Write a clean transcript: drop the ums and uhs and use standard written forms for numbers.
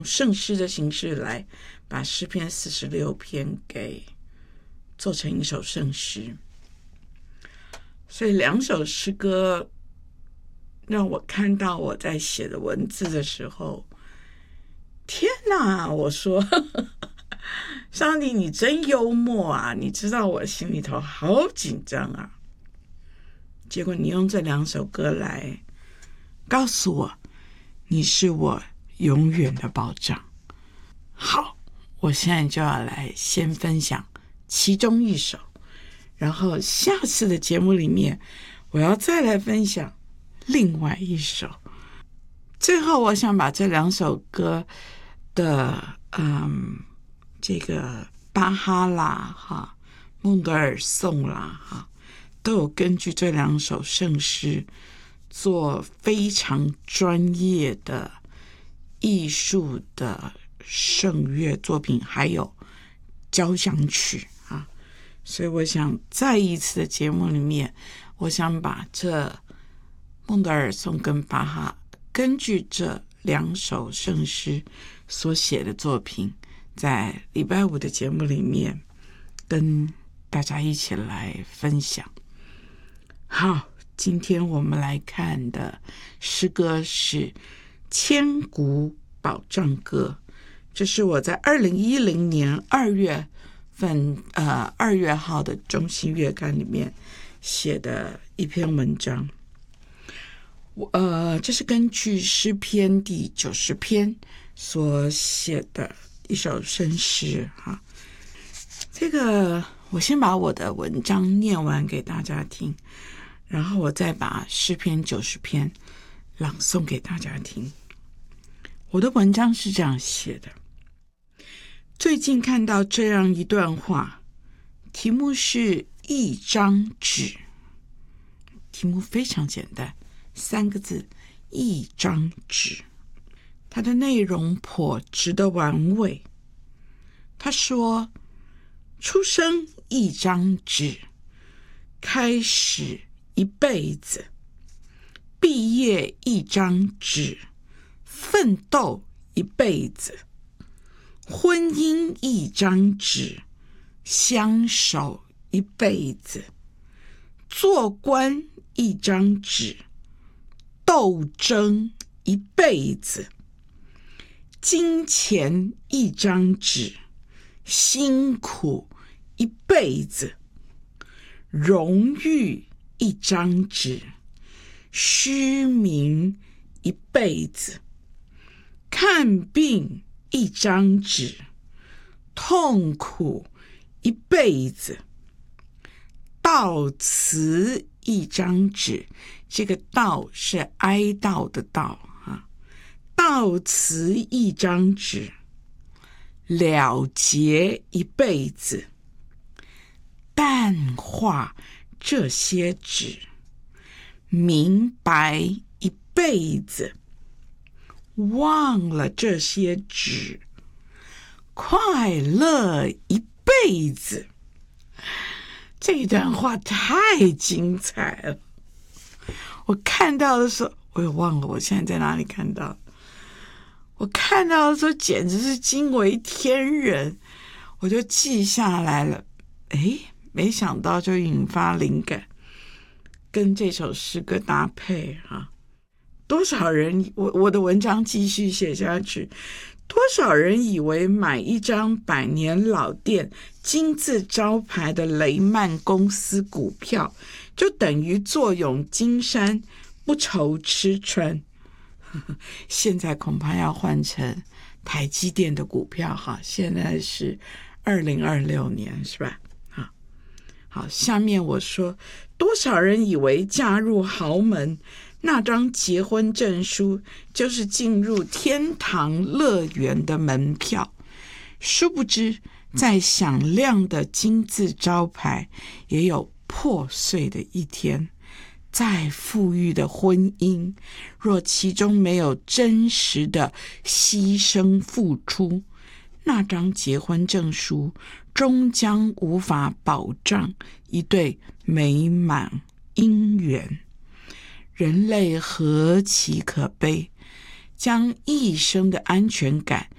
圣诗的形式来把诗篇46篇给做成一首圣诗。所以2首诗歌让我看到我在写的文字的时候，天哪，我说上帝你真幽默啊，你知道我心里头好紧张啊。结果你用这2首歌来告诉我，你是我永远的保障。好，我现在就要来先分享其中一首，然后下次的节目里面我要再来分享另外一首。最后我想把这2首歌的这个巴哈啦孟德尔颂啦都有根据这2首圣诗做非常专业的艺术的圣乐作品，还有交响曲所以我想再一次的节目里面，我想把这孟德尔颂跟巴哈根据这2首圣诗所写的作品，在礼拜5的节目里面跟大家一起来分享。好，今天我们来看的诗歌是千古保障歌，这是我在2010年2月号的中信月刊里面写的一篇文章。这是根据诗篇第90篇所写的一首圣诗这个我先把我的文章念完给大家听，然后我再把诗篇90篇朗诵给大家听。我的文章是这样写的：最近看到这样一段话，题目是一张纸，题目非常简单，3个字，一张纸。它的内容颇值得玩味。他说，出生一张纸，开始一辈子，毕业一张纸，奋斗一辈子，婚姻一张纸，相守一辈子，做官一张纸，斗争一辈子，金钱一张纸，辛苦一辈子，荣誉一张纸，虚名一辈子，看病一张纸，痛苦一辈子，悼词一张纸，这个悼是哀悼的悼悼词一张纸，了结一辈子，淡化这些纸，明白一辈子，忘了这些纸，快乐一辈子。这一段话太精彩了，我看到的时候我也忘了我现在在哪里看到，我看到的时候简直是惊为天人，我就记下来了。没想到就引发灵感，跟这首诗歌搭配多少人，我的文章继续写下去，多少人以为买一张100年老店金字招牌的雷曼公司股票就等于坐拥金山不愁吃穿，现在恐怕要换成台积电的股票现在是2026年是吧？好，下面我说，多少人以为嫁入豪门那张结婚证书就是进入天堂乐园的门票，殊不知再响亮的金字招牌也有破碎的一天，再富裕的婚姻若其中没有真实的牺牲付出，那张结婚证书终将无法保障一对美满姻缘。人类何其可悲，将一生的安全感